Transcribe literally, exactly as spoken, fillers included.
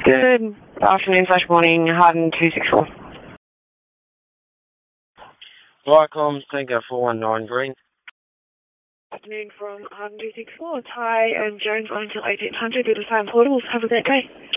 Good afternoon slash morning, Harden two six four. Viacom, Tango four one nine Green. Afternoon from Harden two six four. Ty and Jones on until eighteen hundred. Good time portables. Have a great day.